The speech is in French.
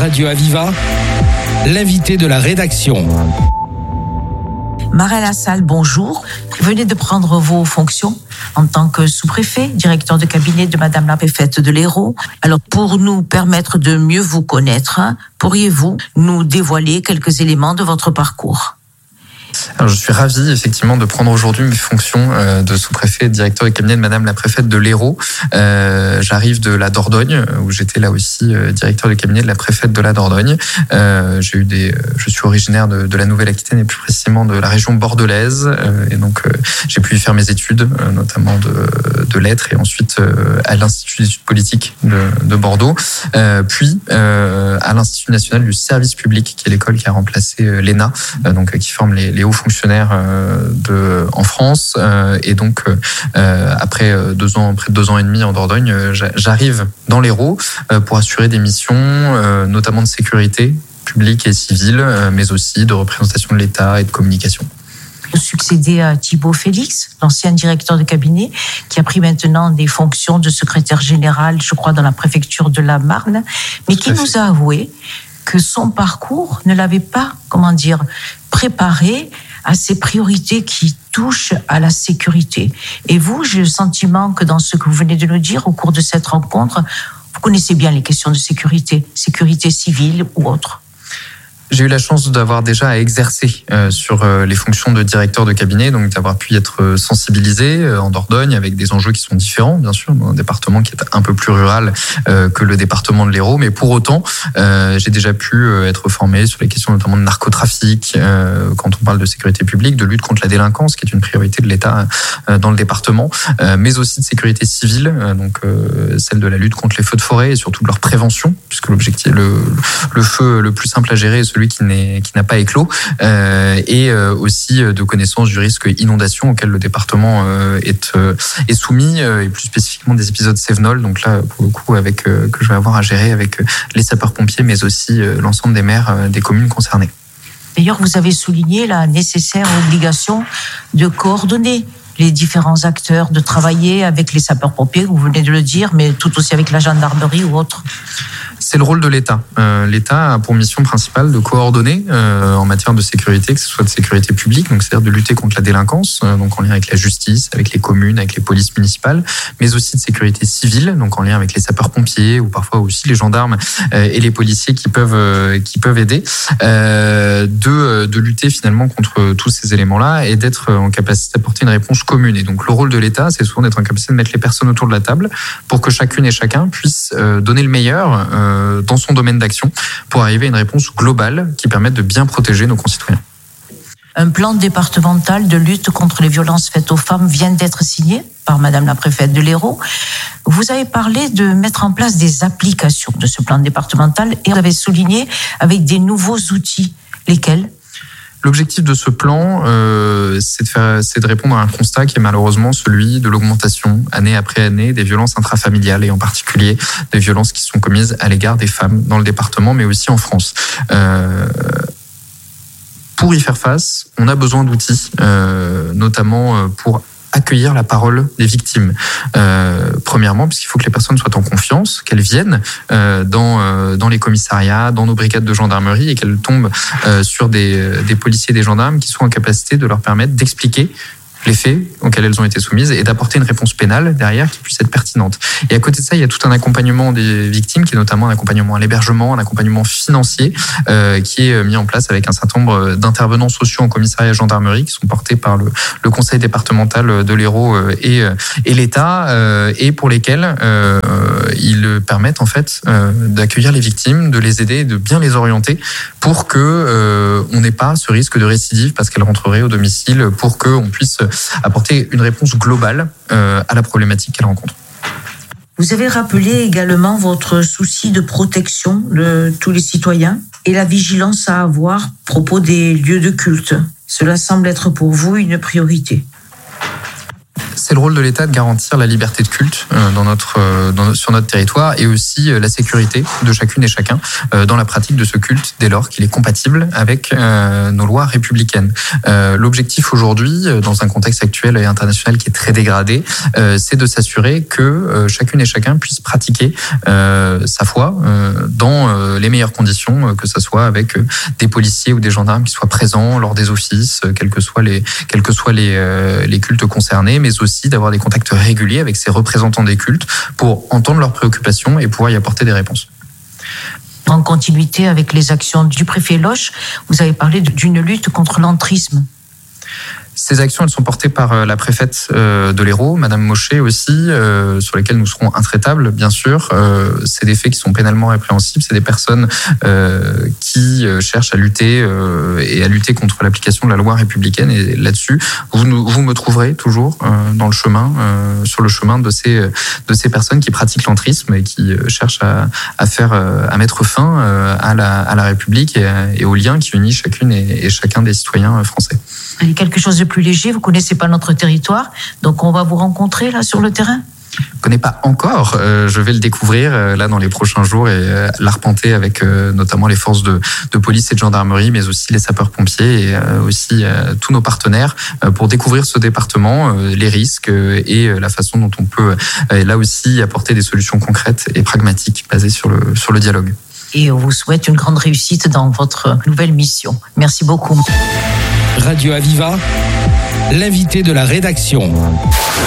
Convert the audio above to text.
Radio Aviva, l'invité de la rédaction. Marelle Assal, bonjour. Vous venez de prendre vos fonctions en tant que sous-préfet, directeur de cabinet de Madame la préfète de l'Hérault. Alors, pour nous permettre de mieux vous connaître, pourriez-vous nous dévoiler quelques éléments de votre parcours ? Alors, je suis ravi effectivement de prendre aujourd'hui mes fonctions de sous-préfet et de directeur de cabinet de Madame la préfète de l'Hérault. J'arrive de la Dordogne, où j'étais là aussi directeur de cabinet de la préfète de la Dordogne. Je suis originaire de la Nouvelle-Aquitaine et plus précisément de la région bordelaise. Et donc j'ai pu y faire mes études, notamment de lettres et ensuite à l'Institut d'études politiques de Bordeaux. Puis à l'Institut national du service public, qui est l'école qui a remplacé l'ENA, donc qui forme les hauts fonctionnaires en France. Et donc, après près de 2 ans et demi en Dordogne, j'arrive dans l'Hérault pour assurer des missions, notamment de sécurité publique et civile, mais aussi de représentation de l'État et de communication. Vous succédez à Thibaut Félix, l'ancien directeur de cabinet, qui a pris maintenant des fonctions de secrétaire général, je crois, dans la préfecture de la Marne, mais qui nous a avoué que son parcours ne l'avait pas, préparé à ces priorités qui touchent à la sécurité. Et vous, j'ai le sentiment que dans ce que vous venez de nous dire au cours de cette rencontre, vous connaissez bien les questions de sécurité civile ou autre. J'ai eu la chance d'avoir déjà à exercer sur les fonctions de directeur de cabinet, donc d'avoir pu être sensibilisé en Dordogne avec des enjeux qui sont différents, bien sûr, dans un département qui est un peu plus rural que le département de l'Hérault, mais pour autant, j'ai déjà pu être formé sur les questions notamment de narcotrafic, quand on parle de sécurité publique, de lutte contre la délinquance, qui est une priorité de l'État dans le département, mais aussi de sécurité civile, donc celle de la lutte contre les feux de forêt et surtout de leur prévention, puisque l'objectif, le feu le plus simple à gérer est celui qui n'a pas éclos, et aussi de connaissance du risque inondation auquel le département est soumis, et plus spécifiquement des épisodes Cévenol, donc là pour le coup que je vais avoir à gérer avec les sapeurs-pompiers, mais aussi l'ensemble des maires des communes concernées. D'ailleurs, vous avez souligné la nécessaire obligation de coordonner les différents acteurs, de travailler avec les sapeurs-pompiers, vous venez de le dire, mais tout aussi avec la gendarmerie ou autre. C'est le rôle de l'État. L'État a pour mission principale de coordonner en matière de sécurité, que ce soit de sécurité publique, donc c'est-à-dire de lutter contre la délinquance, donc en lien avec la justice, avec les communes, avec les polices municipales, mais aussi de sécurité civile, donc en lien avec les sapeurs-pompiers ou parfois aussi les gendarmes et les policiers qui peuvent aider, de lutter finalement contre tous ces éléments-là et d'être en capacité d'apporter une réponse commune. Et donc le rôle de l'État, c'est souvent d'être en capacité de mettre les personnes autour de la table pour que chacune et chacun puisse donner le meilleur dans son domaine d'action pour arriver à une réponse globale qui permette de bien protéger nos concitoyens. Un plan départemental de lutte contre les violences faites aux femmes vient d'être signé par Madame la préfète de l'Hérault. Vous avez parlé de mettre en place des applications de ce plan départemental et vous avez souligné avec des nouveaux outils. Lesquels ? L'objectif de ce plan, c'est de répondre à un constat qui est malheureusement celui de l'augmentation, année après année, des violences intrafamiliales et en particulier des violences qui sont commises à l'égard des femmes dans le département, mais aussi en France. Pour y faire face, on a besoin d'outils, notamment pour accueillir la parole des victimes. Premièrement, puisqu'il faut que les personnes soient en confiance, qu'elles viennent dans les commissariats, dans nos brigades de gendarmerie et qu'elles tombent sur des policiers et des gendarmes qui sont en capacité de leur permettre d'expliquer les faits auxquels elles ont été soumises et d'apporter une réponse pénale derrière qui puisse être pertinente. Et à côté de ça, il y a tout un accompagnement des victimes qui est notamment un accompagnement à l'hébergement, un accompagnement financier qui est mis en place avec un certain nombre d'intervenants sociaux en commissariat et gendarmerie qui sont portés par le conseil départemental de l'Hérault et l'État et pour lesquels ils permettent en fait d'accueillir les victimes, de les aider, de bien les orienter pour que on n'ait pas ce risque de récidive parce qu'elles rentreraient au domicile, pour qu'on puisse apporter une réponse globale à la problématique qu'elle rencontre. Vous avez rappelé également votre souci de protection de tous les citoyens et la vigilance à avoir à propos des lieux de culte. Cela semble être pour vous une priorité. C'est le rôle de l'État de garantir la liberté de culte sur notre territoire et aussi la sécurité de chacune et chacun dans la pratique de ce culte dès lors qu'il est compatible avec nos lois républicaines. L'objectif aujourd'hui, dans un contexte actuel et international qui est très dégradé, c'est de s'assurer que chacune et chacun puisse pratiquer sa foi dans les meilleures conditions, que ce soit avec des policiers ou des gendarmes qui soient présents lors des offices, quels que soient les cultes concernés, mais aussi d'avoir des contacts réguliers avec ces représentants des cultes pour entendre leurs préoccupations et pouvoir y apporter des réponses. En continuité avec les actions du préfet Loche, vous avez parlé d'une lutte contre l'entrisme. Ces actions, elles sont portées par la préfète de l'Hérault, Madame Mochet aussi, sur lesquelles nous serons intraitables, bien sûr. C'est des faits qui sont pénalement répréhensibles. C'est des personnes qui cherchent à lutter et à lutter contre l'application de la loi républicaine. Et là-dessus, vous me trouverez toujours dans le chemin, sur le chemin de ces personnes qui pratiquent l'entrisme et qui cherchent à mettre fin à la République et aux liens qui unissent chacune et chacun des citoyens français. Allez, quelque chose de plus léger, vous connaissez pas notre territoire, donc on va vous rencontrer là sur le terrain. Je ne connais pas encore, je vais le découvrir là dans les prochains jours et l'arpenter avec notamment les forces de police et de gendarmerie, mais aussi les sapeurs-pompiers et aussi tous nos partenaires pour découvrir ce département, les risques et la façon dont on peut là aussi apporter des solutions concrètes et pragmatiques basées sur le dialogue. Et on vous souhaite une grande réussite dans votre nouvelle mission. Merci beaucoup. Radio Aviva, l'invité de la rédaction.